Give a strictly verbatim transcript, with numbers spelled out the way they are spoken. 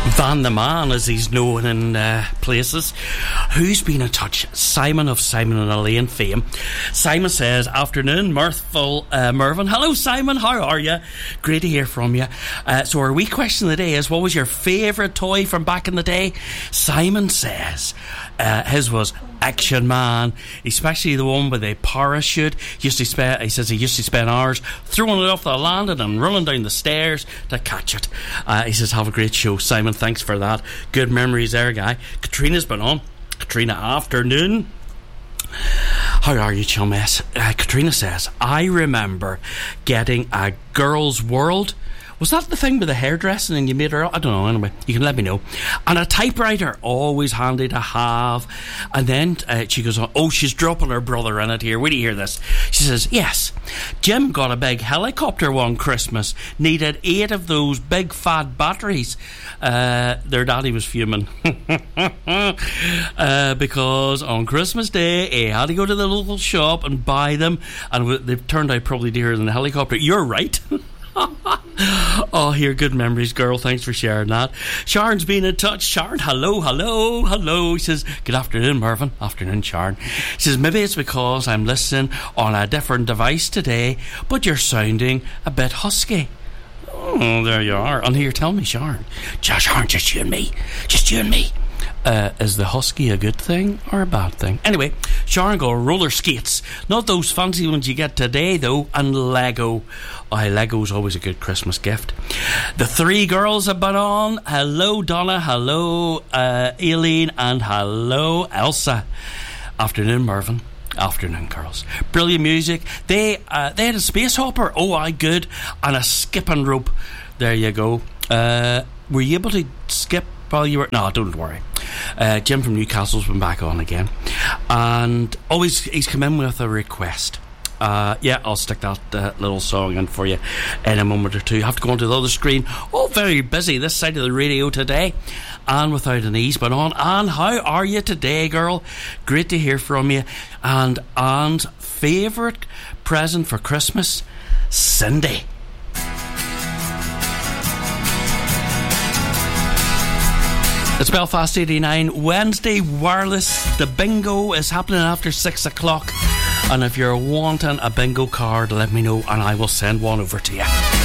Van the Man, as he's known in uh, places. Who's been in touch? Simon of Simon and Elaine fame. Simon says, afternoon, mirthful uh, Mervyn. Hello, Simon. How are you? Great to hear from you. Uh, so our wee question of the day is, what was your favourite toy from back in the day? Simon says uh, his was Action Man, especially the one with a parachute. He used to spend, he says he used to spend hours throwing it off the landing and running down the stairs to catch it. Uh, he says, have a great show, Simon. Thanks for that. Good memories there, guy. Katrina's been on. Katrina, afternoon. How are you, chummies? Uh, Katrina says, I remember getting a Girls' World. Was that the thing with the hairdressing and you made her? I don't know, anyway, you can let me know. And a typewriter, always handy to have. And then uh, she goes on, oh, she's dropping her brother in it here. Wait till you hear this. She says, yes, Jim got a big helicopter one Christmas. Needed eight of those big fat batteries. Uh, their daddy was fuming. uh, because on Christmas Day, he had to go to the local shop and buy them. And they've turned out probably dearer than the helicopter. You're right. Oh, here, good memories, girl. Thanks for sharing that. Sharon's been in touch. Sharon, hello, hello, hello. She says, good afternoon, Mervyn. Afternoon, Sharon. She says, maybe it's because I'm listening on a different device today, but you're sounding a bit husky. Oh, there you are. And here, tell me, Sharon. Sharon, just you and me. Just you and me. Uh, is the husky a good thing or a bad thing? Anyway, Sharon got roller skates. Not those fancy ones you get today, though. And Lego. Oh, Lego's always a good Christmas gift. The three girls have been on. Hello, Donna. Hello, uh, Aileen. And hello, Elsa. Afternoon, Mervyn. Afternoon, girls. Brilliant music. They uh, they had a space hopper. Oh, I good. And a skipping rope. There you go. Uh, were you able to skip while you were... No, don't worry. Uh, Jim from Newcastle's been back on again. And always he's come in with a request. Uh, yeah, I'll stick that uh, little song in for you in a moment or two. You have to go onto the other screen. Oh, very busy this side of the radio today. Anne without an E's been on. Anne, how are you today, girl? Great to hear from you. And Anne's favourite present for Christmas, Cindy. It's Belfast eighty-nine, Wednesday Wireless. The bingo is happening after six o'clock. And if you're wanting a bingo card, let me know and I will send one over to you.